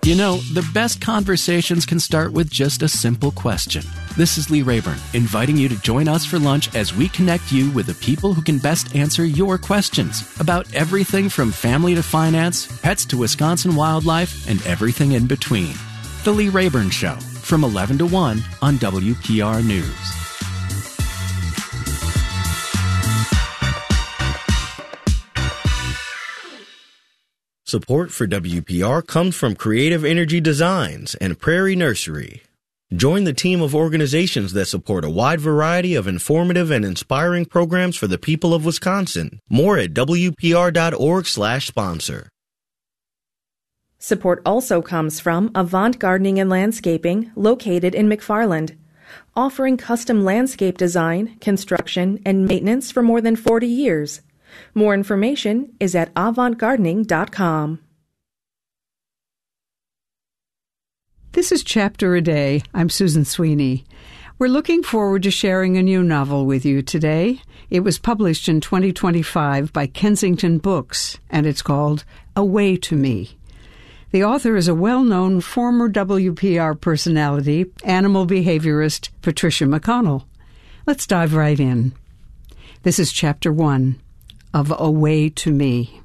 You know, the best conversations can start with just a simple question. This is Lee Rayburn, inviting you to join us for lunch as we connect you with the people who can best answer your questions about everything from family to finance, pets to Wisconsin wildlife, and everything in between. The Lee Rayburn Show, from 11 to 1 on WPR News. Support for WPR comes from Creative Energy Designs and Prairie Nursery. Join the team of organizations that support a wide variety of informative and inspiring programs for the people of Wisconsin. More at WPR.org/sponsor. Support also comes from Avant Gardening and Landscaping, located in McFarland, offering custom landscape design, construction, and maintenance for more than 40 years. More information is at avantgardening.com. This is Chapter a Day. I'm Susan Sweeney. We're looking forward to sharing a new novel with you today. It was published in 2025 by Kensington Books, and it's called Away to Me. The author is a well-known former WPR personality, animal behaviorist Patricia McConnell. Let's dive right in. This is Chapter 1 of Away to Me.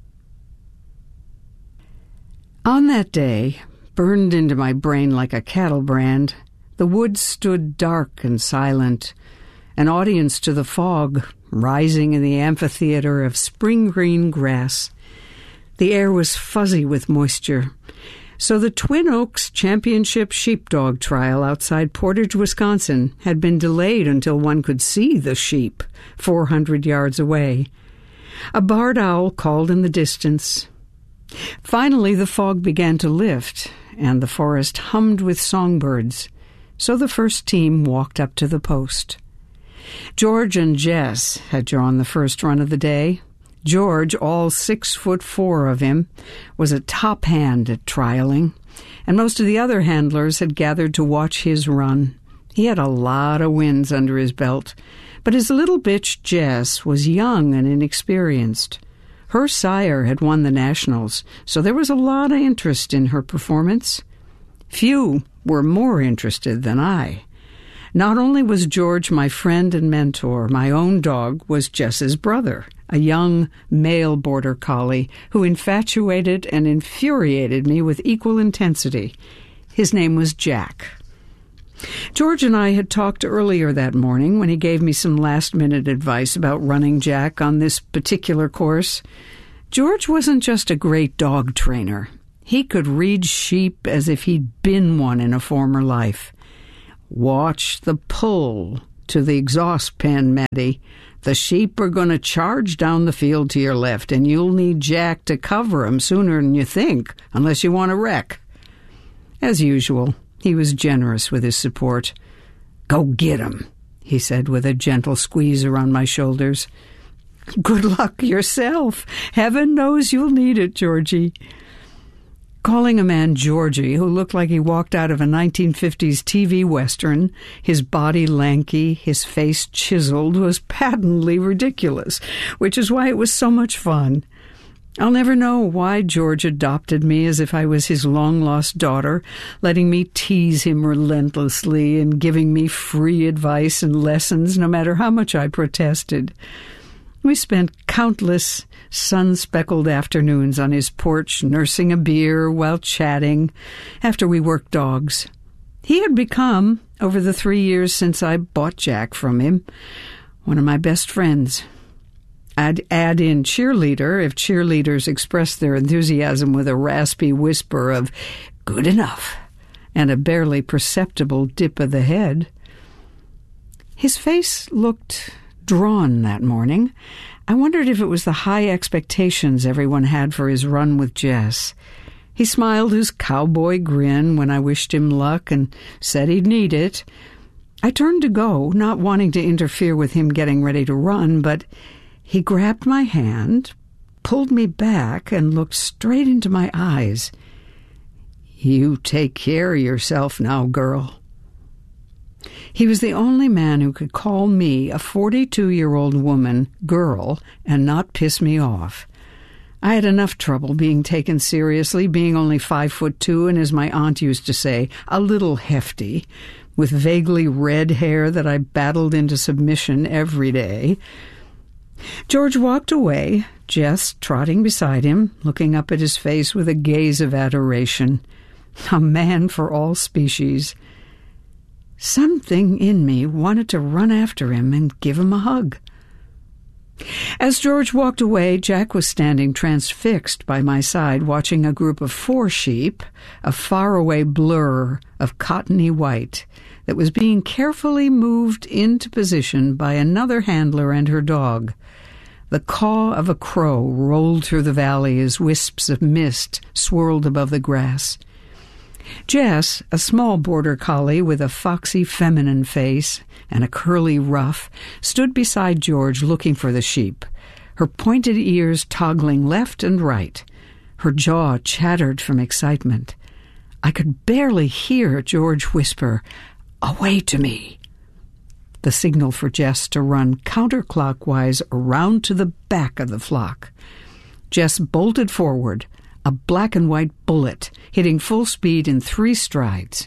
On that day, burned into my brain like a cattle brand, the woods stood dark and silent, an audience to the fog rising in the amphitheater of spring-green grass. The air was fuzzy with moisture, so the Twin Oaks Championship Sheepdog Trial outside Portage, Wisconsin, had been delayed until one could see the sheep 400 yards away. A barred owl called in the distance. Finally, the fog began to lift, and the forest hummed with songbirds, so the first team walked up to the post. George and Jess had drawn the first run of the day. George, all 6'4" of him, was a top hand at trialing, and most of the other handlers had gathered to watch his run. He had a lot of wins under his belt, but his little bitch Jess was young and inexperienced. Her sire had won the Nationals, so there was a lot of interest in her performance. Few were more interested than I. Not only was George my friend and mentor, my own dog was Jess's brother, a young male border collie who infatuated and infuriated me with equal intensity. His name was Jack. George and I had talked earlier that morning when he gave me some last-minute advice about running Jack on this particular course. George wasn't just a great dog trainer. He could read sheep as if he'd been one in a former life. Watch the pull to the exhaust pen, Maddie. The sheep are going to charge down the field to your left, and you'll need Jack to cover 'em sooner than you think, unless you want to wreck. As usual, he was generous with his support. "Go get 'em," he said with a gentle squeeze around my shoulders. "Good luck yourself. Heaven knows you'll need it, Georgie." Calling a man Georgie who looked like he walked out of a 1950s TV Western, his body lanky, his face chiseled, was patently ridiculous, which is why it was so much fun. I'll never know why George adopted me as if I was his long-lost daughter, letting me tease him relentlessly and giving me free advice and lessons no matter how much I protested. We spent countless sun-speckled afternoons on his porch nursing a beer while chatting after we worked dogs. He had become, over the 3 years since I bought Jack from him, one of my best friends. I'd add in cheerleader if cheerleaders expressed their enthusiasm with a raspy whisper of "good enough" and a barely perceptible dip of the head. His face looked drawn that morning. I wondered if it was the high expectations everyone had for his run with Jess. He smiled his cowboy grin when I wished him luck and said he'd need it. I turned to go, not wanting to interfere with him getting ready to run, but he grabbed my hand, pulled me back, and looked straight into my eyes. "You take care of yourself now, girl." He was the only man who could call me, a 42-year-old woman, girl, and not piss me off. I had enough trouble being taken seriously, being only 5'2" and, as my aunt used to say, a little hefty, with vaguely red hair that I battled into submission every day. George walked away, Jess trotting beside him, looking up at his face with a gaze of adoration. A man for all species. Something in me wanted to run after him and give him a hug. As George walked away, Jack was standing transfixed by my side, watching a group of 4 sheep, a faraway blur of cottony white, that was being carefully moved into position by another handler and her dog. The caw of a crow rolled through the valley as wisps of mist swirled above the grass. Jess, a small border collie with a foxy feminine face and a curly ruff, stood beside George looking for the sheep, her pointed ears toggling left and right. Her jaw chattered from excitement. I could barely hear George whisper, "Away to me." The signal for Jess to run counterclockwise around to the back of the flock. Jess bolted forward, a black and white bullet, hitting full speed in 3 strides.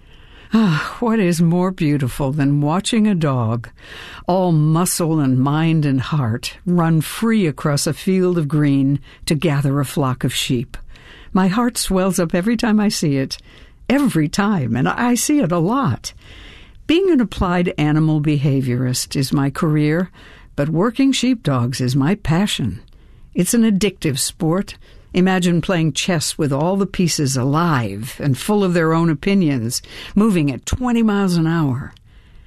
What is more beautiful than watching a dog, all muscle and mind and heart, run free across a field of green to gather a flock of sheep? My heart swells up every time I see it. Every time, and I see it a lot. Being an applied animal behaviorist is my career, but working sheepdogs is my passion. It's an addictive sport. Imagine playing chess with all the pieces alive and full of their own opinions, moving at 20 miles an hour.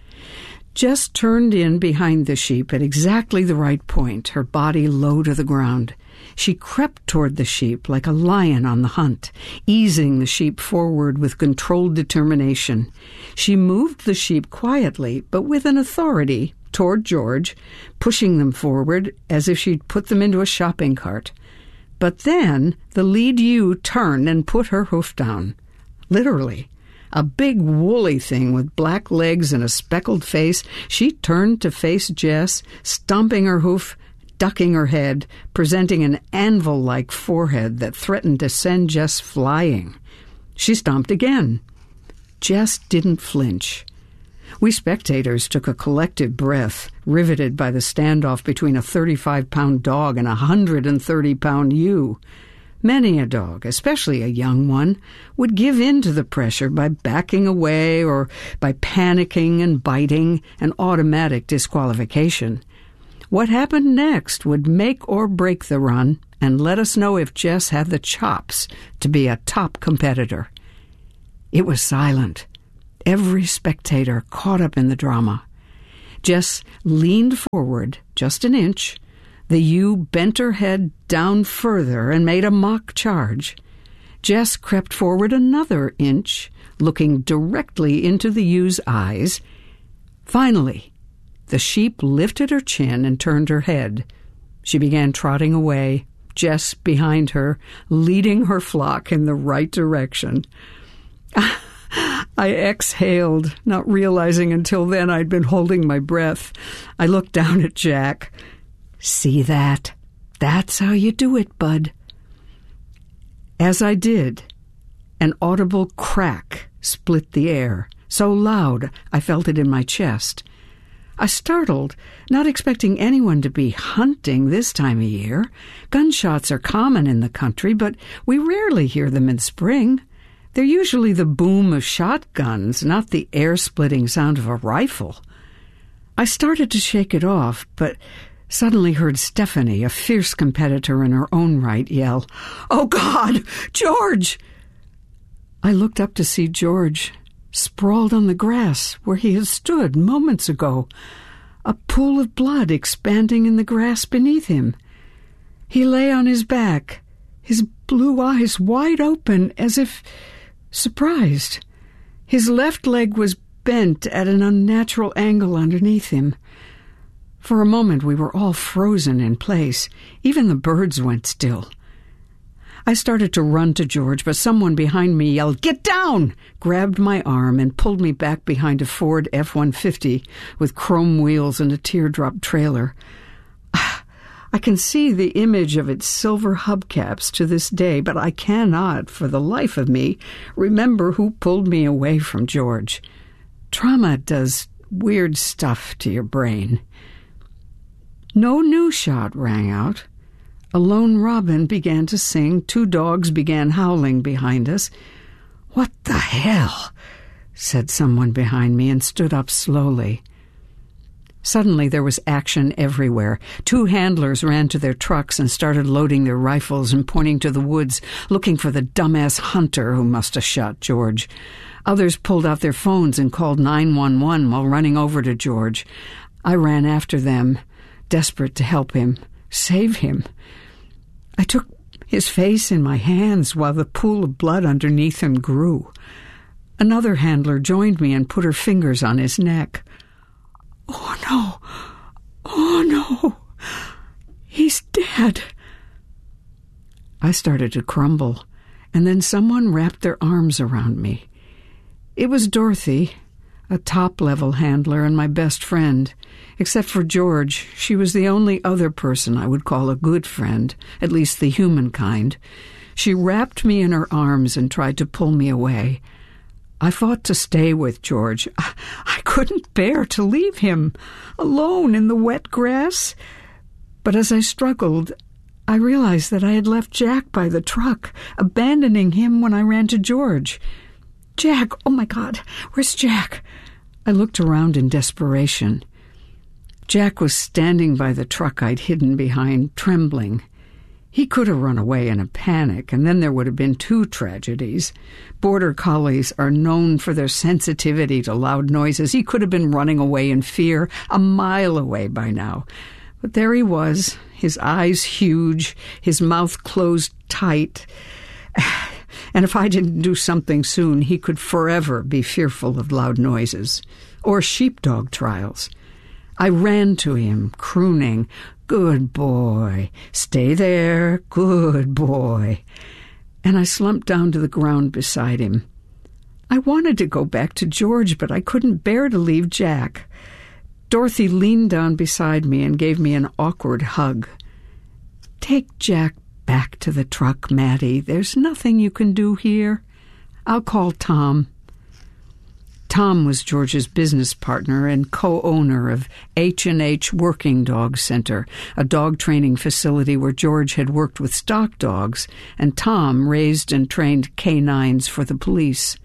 Jess turned in behind the sheep at exactly the right point, her body low to the ground. She crept toward the sheep like a lion on the hunt, easing the sheep forward with controlled determination. She moved the sheep quietly, but with an authority, toward George, pushing them forward as if she'd put them into a shopping cart. But then the lead ewe turned and put her hoof down. Literally. A big woolly thing with black legs and a speckled face, she turned to face Jess, stomping her hoof, ducking her head, presenting an anvil-like forehead that threatened to send Jess flying. She stomped again. Jess didn't flinch. We spectators took a collective breath, riveted by the standoff between a 35-pound dog and a 130-pound ewe. Many a dog, especially a young one, would give in to the pressure by backing away or by panicking and biting, an automatic disqualification. What happened next would make or break the run and let us know if Jess had the chops to be a top competitor. It was silent. Every spectator caught up in the drama. Jess leaned forward just an inch. The ewe bent her head down further and made a mock charge. Jess crept forward another inch, looking directly into the ewe's eyes. Finally, the sheep lifted her chin and turned her head. She began trotting away, Jess behind her, leading her flock in the right direction. I exhaled, not realizing until then I'd been holding my breath. I looked down at Jack. "See that? That's how you do it, bud." As I did, an audible crack split the air, so loud I felt it in my chest. I startled, not expecting anyone to be hunting this time of year. Gunshots are common in the country, but we rarely hear them in spring. They're usually the boom of shotguns, not the air-splitting sound of a rifle. I started to shake it off, but suddenly heard Stephanie, a fierce competitor in her own right, yell, "Oh, God! George!" I looked up to see George, sprawled on the grass where he had stood moments ago, a pool of blood expanding in the grass beneath him. He lay on his back, his blue eyes wide open as if surprised. His left leg was bent at an unnatural angle underneath him. For a moment we were all frozen in place. Even the birds went still. I started to run to George, but someone behind me yelled, "Get down!" grabbed my arm and pulled me back behind a Ford F-150 with chrome wheels and a teardrop trailer. I I can see the image of its silver hubcaps to this day, but I cannot, for the life of me, remember who pulled me away from George. Trauma does weird stuff to your brain. No new shot rang out. A lone robin began to sing. 2 dogs began howling behind us. "What the hell?" said someone behind me, and stood up slowly. Suddenly there was action everywhere. 2 handlers ran to their trucks and started loading their rifles and pointing to the woods, looking for the dumbass hunter who must have shot George. Others pulled out their phones and called 911 while running over to George. I ran after them, desperate to help him, save him. I took his face in my hands while the pool of blood underneath him grew. Another handler joined me and put her fingers on his neck. "Oh, no! Oh, no! He's dead!" I started to crumble, and then someone wrapped their arms around me. It was Dorothy, a top-level handler and my best friend. Except for George, she was the only other person I would call a good friend, at least the human kind. She wrapped me in her arms and tried to pull me away. I fought to stay with George. I couldn't bear to leave him alone in the wet grass. But as I struggled, I realized that I had left Jack by the truck, abandoning him when I ran to George. "Jack! Oh, my God! Where's Jack?" I looked around in desperation. Jack was standing by the truck I'd hidden behind, trembling. He could have run away in a panic, and then there would have been 2 tragedies. Border Collies are known for their sensitivity to loud noises. He could have been running away in fear, a mile away by now. But there he was, his eyes huge, his mouth closed tight. And if I didn't do something soon, he could forever be fearful of loud noises or sheepdog trials. I ran to him, crooning, "Good boy, stay there, good boy." And I slumped down to the ground beside him. I wanted to go back to George, but I couldn't bear to leave Jack. Dorothy leaned down beside me and gave me an awkward hug. "Take Jack back to the truck, Maddie. There's nothing you can do here. I'll call Tom." Tom was George's business partner and co-owner of H&H Working Dog Center, a dog training facility where George had worked with stock dogs, and Tom raised and trained canines for the police.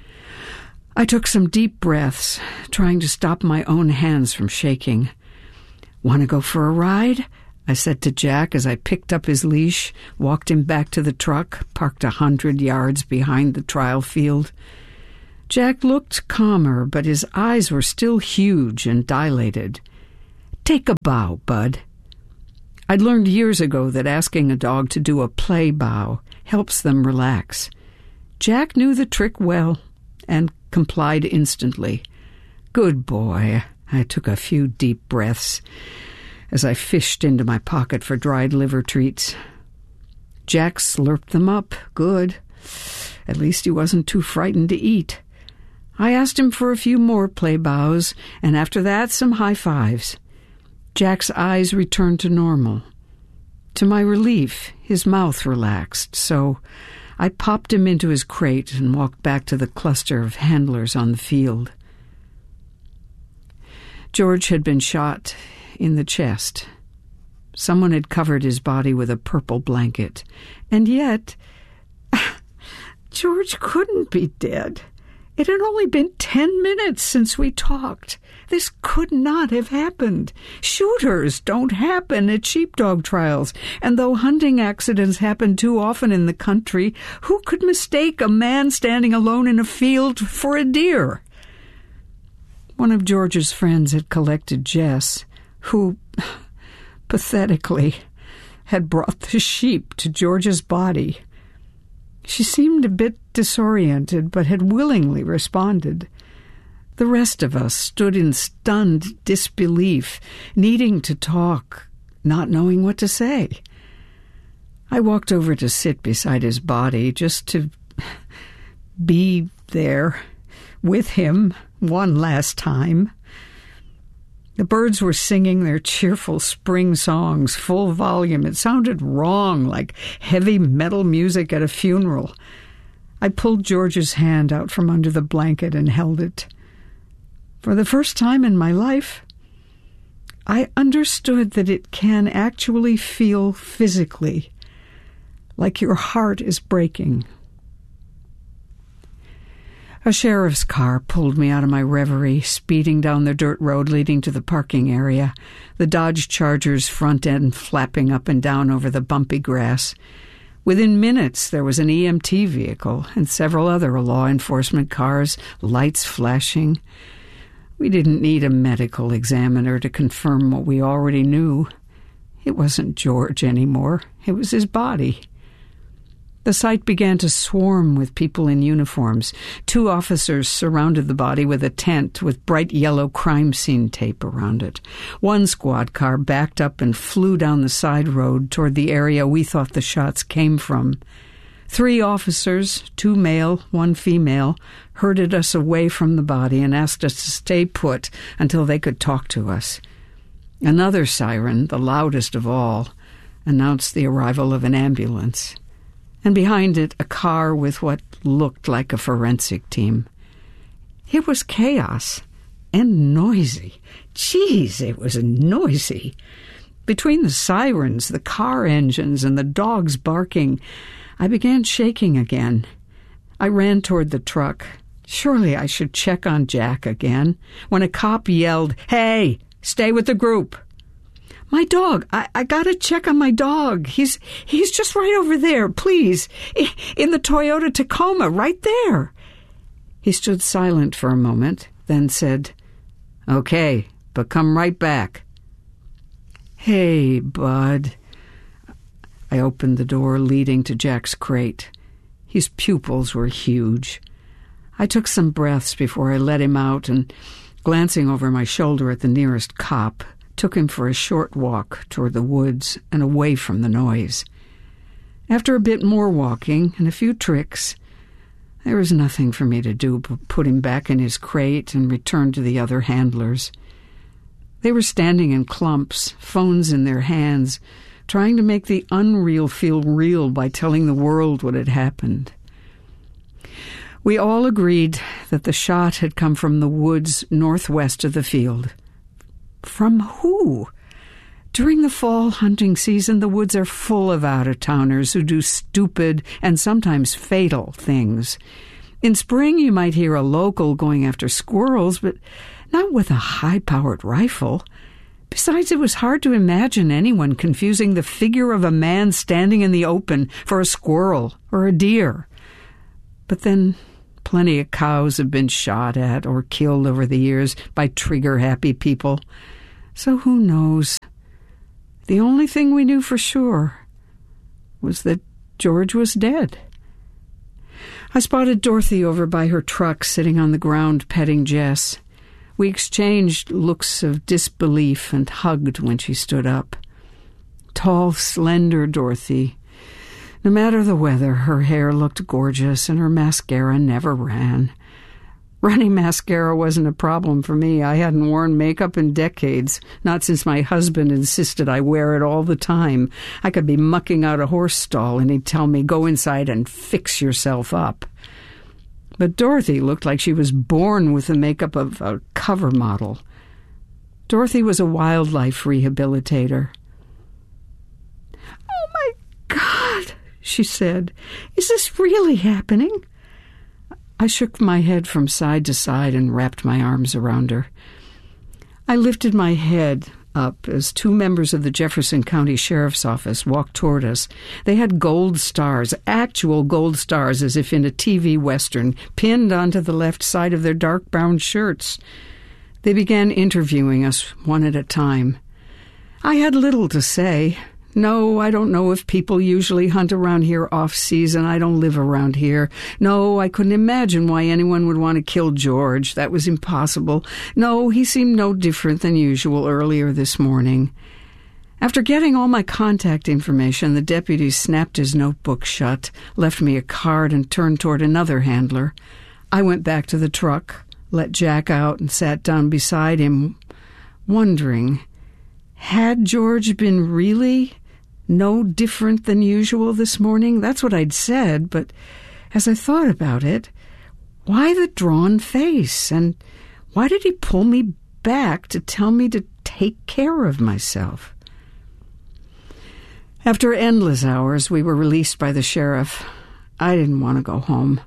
I took some deep breaths, trying to stop my own hands from shaking. "Want to go for a ride?" I said to Jack as I picked up his leash, walked him back to the truck, parked 100 yards behind the trial field. Jack looked calmer, but his eyes were still huge and dilated. "Take a bow, bud." I'd learned years ago that asking a dog to do a play bow helps them relax. Jack knew the trick well and complied instantly. "Good boy." I took a few deep breaths as I fished into my pocket for dried liver treats. Jack slurped them up. Good. At least he wasn't too frightened to eat. I asked him for a few more play bows, and after that, some high fives. Jack's eyes returned to normal. To my relief, his mouth relaxed, so I popped him into his crate and walked back to the cluster of handlers on the field. George had been shot in the chest. Someone had covered his body with a purple blanket. And yet, George couldn't be dead. It had only been 10 minutes since we talked. This could not have happened. Shooters don't happen at sheepdog trials, and though hunting accidents happen too often in the country, who could mistake a man standing alone in a field for a deer? One of George's friends had collected Jess, who, pathetically, had brought the sheep to George's body. She seemed a bit disoriented, but had willingly responded. The rest of us stood in stunned disbelief, needing to talk, not knowing what to say. I walked over to sit beside his body, just to be there with him one last time. The birds were singing their cheerful spring songs, full volume. It sounded wrong, like heavy metal music at a funeral. I pulled George's hand out from under the blanket and held it. For the first time in my life, I understood that it can actually feel physically like your heart is breaking. A sheriff's car pulled me out of my reverie, speeding down the dirt road leading to the parking area, the Dodge Charger's front end flapping up and down over the bumpy grass. Within minutes, there was an EMT vehicle and several other law enforcement cars, lights flashing. We didn't need a medical examiner to confirm what we already knew. It wasn't George anymore. It was his body. The site began to swarm with people in uniforms. 2 officers surrounded the body with a tent with bright yellow crime scene tape around it. 1 squad car backed up and flew down the side road toward the area we thought the shots came from. 3 officers, 2 male, 1 female, herded us away from the body and asked us to stay put until they could talk to us. Another siren, the loudest of all, announced the arrival of an ambulance. And behind it, a car with what looked like a forensic team. It was chaos and noisy. Jeez, it was noisy. Between the sirens, the car engines, and the dogs barking, I began shaking again. I ran toward the truck. Surely I should check on Jack again, when a cop yelled, "Hey, stay with the group." "My dog, I gotta check on my dog. He's just right over there, please. In the Toyota Tacoma, right there." He stood silent for a moment, then said, "Okay, but come right back." "Hey, bud." I opened the door leading to Jack's crate. His pupils were huge. I took some breaths before I let him out and, glancing over my shoulder at the nearest cop, took him for a short walk toward the woods and away from the noise. After a bit more walking and a few tricks, there was nothing for me to do but put him back in his crate and return to the other handlers. They were standing in clumps, phones in their hands, trying to make the unreal feel real by telling the world what had happened. We all agreed that the shot had come from the woods northwest of the field. From who? During the fall hunting season, the woods are full of out-of-towners who do stupid and sometimes fatal things. In spring, you might hear a local going after squirrels, but not with a high-powered rifle. Besides, it was hard to imagine anyone confusing the figure of a man standing in the open for a squirrel or a deer. But then, plenty of cows have been shot at or killed over the years by trigger-happy people. So who knows? The only thing we knew for sure was that George was dead. I spotted Dorothy over by her truck sitting on the ground petting Jess. We exchanged looks of disbelief and hugged when she stood up. Tall, slender Dorothy. No matter the weather, her hair looked gorgeous and her mascara never ran. Running mascara wasn't a problem for me. I hadn't worn makeup in decades, not since my husband insisted I wear it all the time. I could be mucking out a horse stall and he'd tell me, "Go inside and fix yourself up." But Dorothy looked like she was born with the makeup of a cover model. Dorothy was a wildlife rehabilitator. "Oh, my God," she said. "Is this really happening?" I shook my head from side to side and wrapped my arms around her. I lifted my head up as 2 members of the Jefferson County Sheriff's Office walked toward us. They had gold stars, actual gold stars, as if in a TV Western, pinned onto the left side of their dark brown shirts. They began interviewing us one at a time. I had little to say. No, I don't know if people usually hunt around here off-season. I don't live around here. No, I couldn't imagine why anyone would want to kill George. That was impossible. No, he seemed no different than usual earlier this morning. After getting all my contact information, the deputy snapped his notebook shut, left me a card, and turned toward another handler. I went back to the truck, let Jack out, and sat down beside him wondering, had George been really no different than usual this morning? That's what I'd said, but as I thought about it, why the drawn face? And why did he pull me back to tell me to take care of myself? After endless hours, we were released by the sheriff. I didn't want to go home.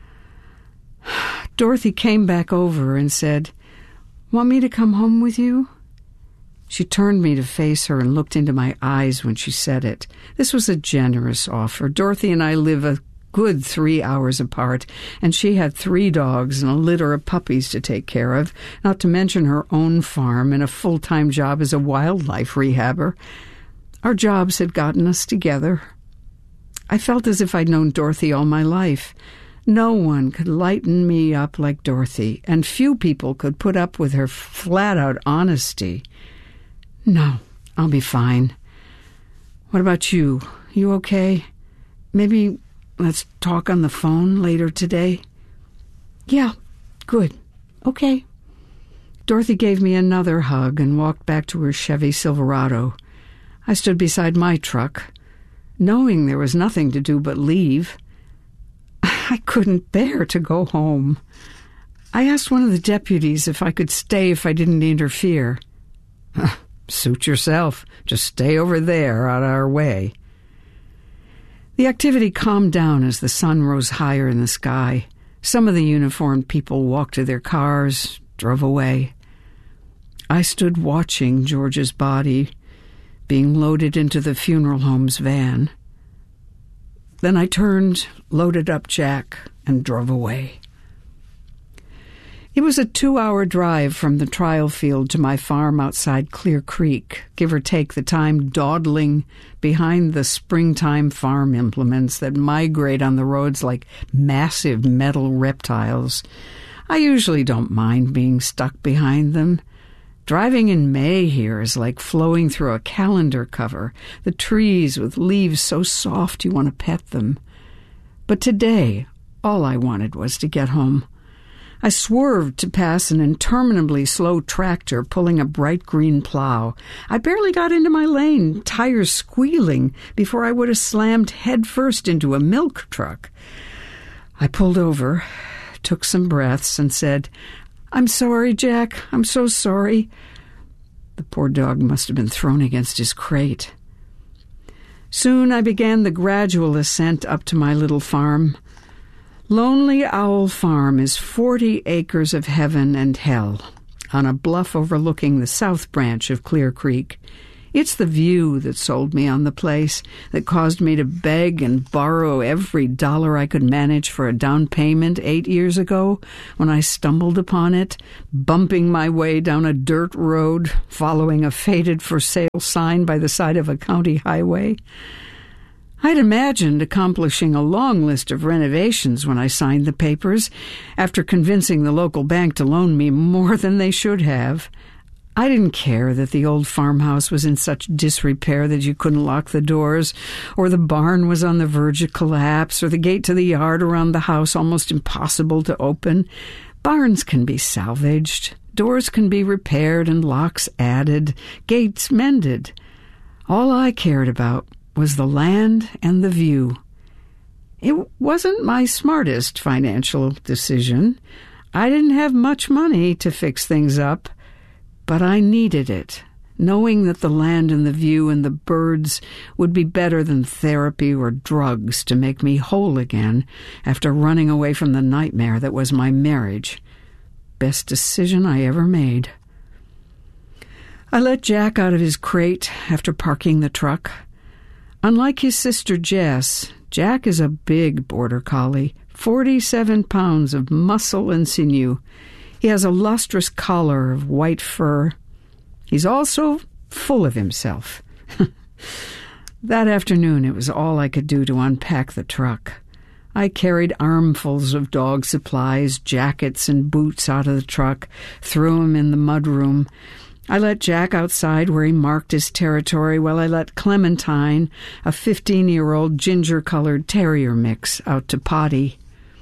Dorothy came back over and said, "Want me to come home with you?" She turned me to face her and looked into my eyes when she said it. This was a generous offer. Dorothy and I live a good 3 hours apart, and she had 3 dogs and a litter of puppies to take care of, not to mention her own farm and a full-time job as a wildlife rehabber. Our jobs had gotten us together. I felt as if I'd known Dorothy all my life. No one could lighten me up like Dorothy, and few people could put up with her flat-out honesty. "No, I'll be fine. What about you? You okay? Maybe let's talk on the phone later today?" "Yeah, good. Okay." Dorothy gave me another hug and walked back to her Chevy Silverado. I stood beside my truck, knowing there was nothing to do but leave. I couldn't bear to go home. I asked one of the deputies if I could stay if I didn't interfere. "Suit yourself. Just stay over there out of our way." The activity calmed down as the sun rose higher in the sky. Some of the uniformed people walked to their cars, drove away. I stood watching George's body being loaded into the funeral home's van. Then I turned, loaded up Jack, and drove away. It was a 2-hour drive from the trial field to my farm outside Clear Creek, give or take the time dawdling behind the springtime farm implements that migrate on the roads like massive metal reptiles. I usually don't mind being stuck behind them. Driving in May here is like flowing through a calendar cover, the trees with leaves so soft you want to pet them. But today, all I wanted was to get home. I swerved to pass an interminably slow tractor pulling a bright green plow. I barely got into my lane, tires squealing, before I would have slammed headfirst into a milk truck. I pulled over, took some breaths, and said, "I'm sorry, Jack. I'm so sorry." The poor dog must have been thrown against his crate. Soon I began the gradual ascent up to my little farm. Lonely Owl Farm is 40 acres of heaven and hell on a bluff overlooking the south branch of Clear Creek. It's the view that sold me on the place, that caused me to beg and borrow every dollar I could manage for a down payment 8 years ago when I stumbled upon it, bumping my way down a dirt road, following a faded for sale sign by the side of a county highway. I'd imagined accomplishing a long list of renovations when I signed the papers, after convincing the local bank to loan me more than they should have. I didn't care that the old farmhouse was in such disrepair that you couldn't lock the doors, or the barn was on the verge of collapse, or the gate to the yard around the house almost impossible to open. Barns can be salvaged, doors can be repaired and locks added, gates mended. All I cared about was the land and the view. It wasn't my smartest financial decision. I didn't have much money to fix things up, but I needed it, knowing that the land and the view and the birds would be better than therapy or drugs to make me whole again after running away from the nightmare that was my marriage. Best decision I ever made. I let Jack out of his crate after parking the truck. Unlike his sister Jess, Jack is a big border collie, 47 pounds of muscle and sinew. He has a lustrous collar of white fur. He's also full of himself. That afternoon, it was all I could do to unpack the truck. I carried armfuls of dog supplies, jackets, and boots out of the truck, threw them in the mudroom. I let Jack outside where he marked his territory, while I let Clementine, a 15-year-old ginger-colored terrier mix, out to potty.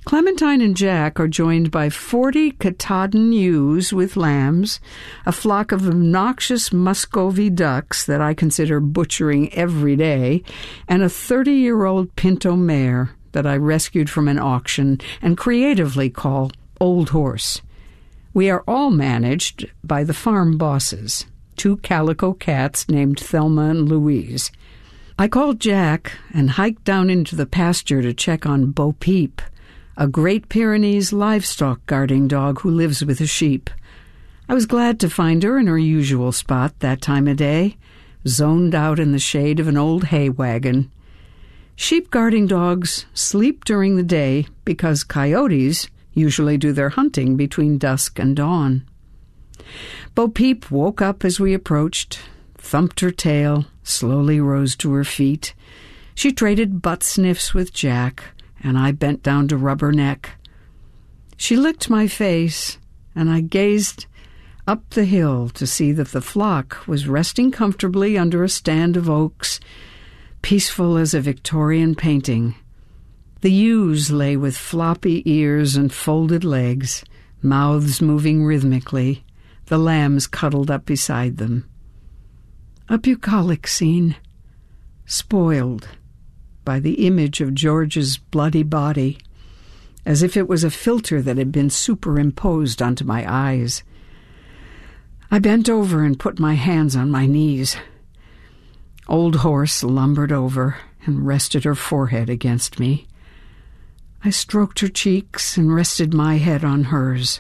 Clementine and Jack are joined by 40 Katahdin ewes with lambs, a flock of obnoxious Muscovy ducks that I consider butchering every day, and a 30-year-old Pinto mare that I rescued from an auction and creatively call Old Horse. We are all managed by the farm bosses, 2 calico cats named Thelma and Louise. I called Jack and hiked down into the pasture to check on Bo Peep, a Great Pyrenees livestock guarding dog who lives with the sheep. I was glad to find her in her usual spot that time of day, zoned out in the shade of an old hay wagon. Sheep guarding dogs sleep during the day because coyotes usually do their hunting between dusk and dawn. Bo Peep woke up as we approached, thumped her tail, slowly rose to her feet. She traded butt sniffs with Jack, and I bent down to rub her neck. She licked my face, and I gazed up the hill to see that the flock was resting comfortably under a stand of oaks, peaceful as a Victorian painting. The ewes lay with floppy ears and folded legs, mouths moving rhythmically, the lambs cuddled up beside them. A bucolic scene, spoiled by the image of George's bloody body, as if it was a filter that had been superimposed onto my eyes. I bent over and put my hands on my knees. Old Horse lumbered over and rested her forehead against me. I stroked her cheeks and rested my head on hers.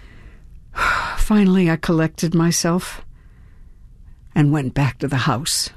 Finally, I collected myself and went back to the house.